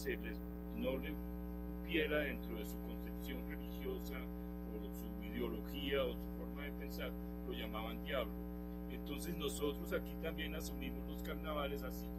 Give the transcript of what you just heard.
no le cupiera dentro de su concepción religiosa o su ideología o su forma de pensar, lo llamaban diablo. Entonces nosotros aquí también asumimos los carnavales así